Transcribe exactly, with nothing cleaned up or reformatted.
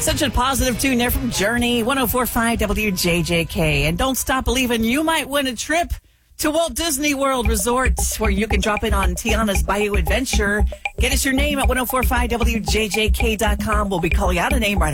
Such a positive tune there from Journey, one oh four point five W J J K. And don't stop believing, you might win a trip to Walt Disney World Resort, where you can drop in on Tiana's Bayou Adventure. Get us your name at ten forty-five W J J K dot com. We'll be calling out a name right